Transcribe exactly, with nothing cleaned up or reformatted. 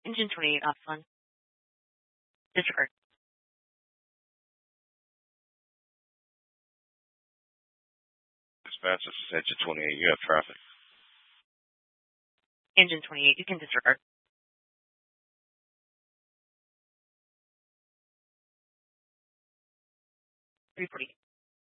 Engine twenty-eight off fun. Disregard. Dispatch, this is Engine twenty-eight. You have traffic. Engine twenty-eight, you can disregard. three forty.